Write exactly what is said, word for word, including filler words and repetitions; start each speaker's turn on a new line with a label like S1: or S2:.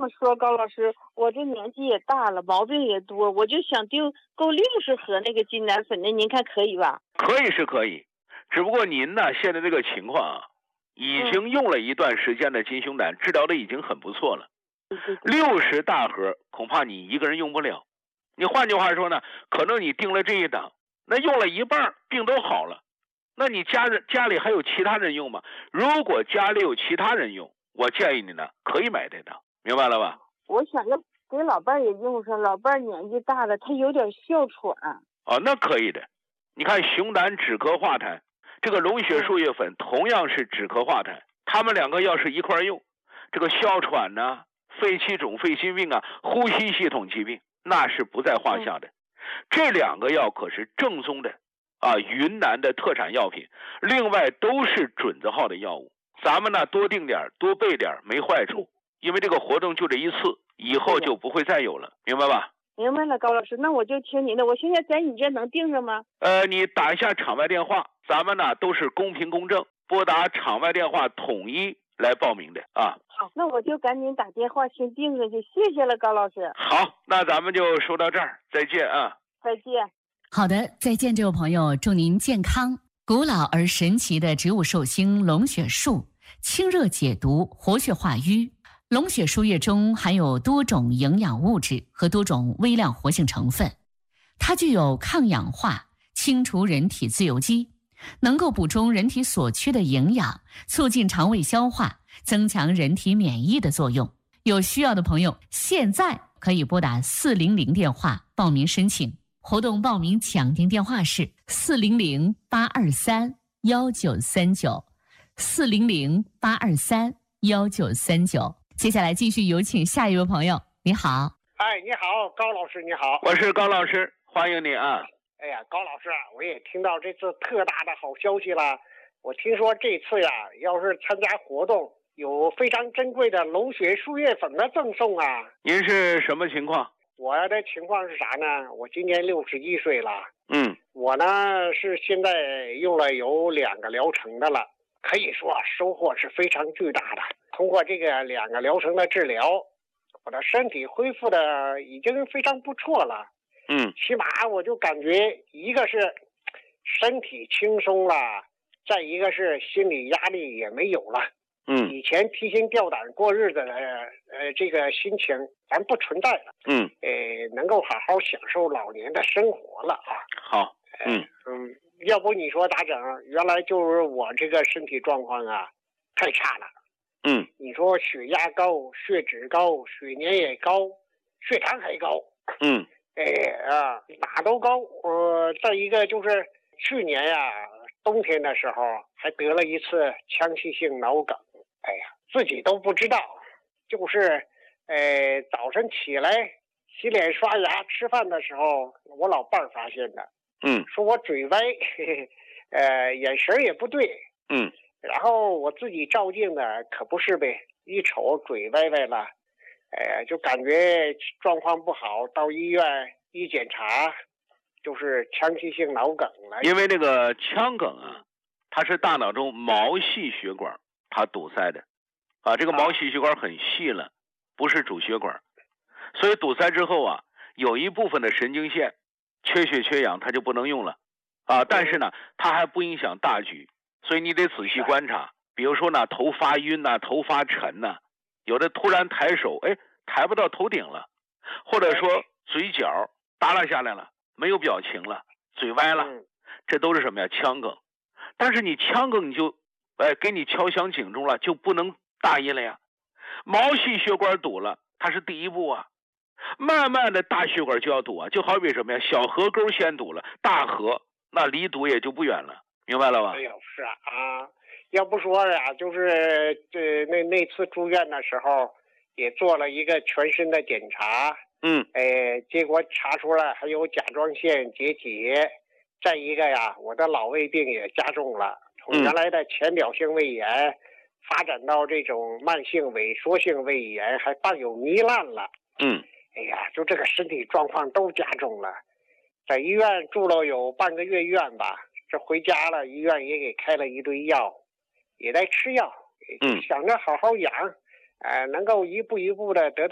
S1: 么说，高老师，我这年纪也大了，毛病也多，我就想订购六十盒那个金南粉的，您看可以吧？
S2: 可以是可以，只不过您呢现在这个情况啊，已经用了一段时间的金胸胆，治疗的已经很不错了。六十大盒恐怕你一个人用不了。你换句话说呢，可能你订了这一档，那用了一半病都好了，那你家人家里还有其他人用吗？如果家里有其他人用，我建议你呢可以买这档，明白了吧？
S1: 我想要给老伴儿也用上，老伴儿年纪大了，他有点哮喘。
S2: 哦，那可以的。你看熊胆止咳化痰，这个龙血树叶粉同样是止咳化痰，他们两个要是一块用，这个哮喘呢、肺气肿、肺心病啊、呼吸系统疾病那是不在话下的。这两个药可是正宗的啊，云南的特产药品，另外都是准字号的药物。咱们呢多订点多备点没坏处，因为这个活动就这一次，以后就不会再有了，明白吧？
S1: 明白了，高老师，那我就听您的。我现在在你这能订上吗？
S2: 呃，你打一下场外电话，咱们呢都是公平公正，拨打场外电话统一来报名的啊。
S1: 好，那我就赶紧打电话先订上去，谢谢了，高老师。
S2: 好，那咱们就说到这儿，再见啊。
S1: 再见。
S3: 好的，再见，这位朋友，祝您健康。古老而神奇的植物寿星龙血树，清热解毒，活血化瘀。龙血树叶中含有多种营养物质和多种微量活性成分，它具有抗氧化、清除人体自由基，能够补充人体所缺的营养，促进肠胃消化，增强人体免疫的作用。有需要的朋友现在可以拨打四零零电话报名申请，活动报名抢订电话是四零零八二三幺九三九，四零零八二三幺九三九。接下来继续有请下一位朋友。你好。
S4: 哎，你好，高老师，你好。
S2: 我是高老师，欢迎你啊。
S4: 哎呀，高老师，我也听到这次特大的好消息了。我听说这次呀，要是参加活动，有非常珍贵的龙血树叶粉的赠送啊。
S2: 您是什么情况？
S4: 我的情况是啥呢？我今年六十一岁了。
S2: 嗯。
S4: 我呢是现在用了有两个疗程的了，可以说收获是非常巨大的。通过这个两个疗程的治疗，我的身体恢复的已经非常不错了。
S2: 嗯，
S4: 起码我就感觉一个是身体轻松了，再一个是心理压力也没有了。
S2: 嗯，
S4: 以前提心吊胆过日子的呃这个心情咱不存在了。
S2: 嗯，
S4: 呃，能够好好享受老年的生活了啊。
S2: 好。嗯
S4: 嗯，要不你说咋整？原来就是我这个身体状况啊太差了。
S2: 嗯，
S4: 你说血压高、血脂高、血粘也高、血糖还高。
S2: 嗯，
S4: 哎啊，哪都高。呃，再一个就是去年呀、啊，冬天的时候还得了一次腔隙性脑梗。哎呀，自己都不知道，就是呃早晨起来洗脸刷牙吃饭的时候，我老伴儿发现的。
S2: 嗯，
S4: 说我嘴歪，嘿嘿，呃，眼神也不对。
S2: 嗯。
S4: 然后我自己照镜子，可不是呗，一瞅嘴歪歪了，呃，就感觉状况不好，到医院一检查，就是腔隙性脑梗了。
S2: 因为这个腔梗啊，它是大脑中毛细血管它堵塞的，啊，这个毛细血管很细了，不是主血管，所以堵塞之后啊，有一部分的神经线缺血缺氧，它就不能用了，啊，但是呢，它还不影响大局。所以你得仔细观察，比如说呢，头发晕呐、啊，头发沉呐、啊，有的突然抬手，哎，抬不到头顶了，或者说嘴角耷拉下来了，没有表情了，嘴歪了，这都是什么呀？腔梗。但是你腔梗你就，哎，给你敲响警钟了，就不能大意了呀。毛细血管堵了，它是第一步啊，慢慢的大血管就要堵啊，就好比什么呀？小河沟先堵了，大河那离堵也就不远了。明白了吧？
S4: 哎呦，是啊，啊，要不说呀，就是这那那次住院的时候，也做了一个全身的检查。
S2: 嗯，
S4: 哎，结果查出来还有甲状腺结节，再一个呀，我的老胃病也加重了，从原来的浅表性胃炎、嗯、发展到这种慢性萎缩性胃炎，还伴有糜烂了。
S2: 嗯，
S4: 哎呀，就这个身体状况都加重了，在医院住了有半个月院吧。这回家了，医院也给开了一堆药，也在吃药，
S2: 嗯，
S4: 想着好好养，呃，能够一步一步的得到。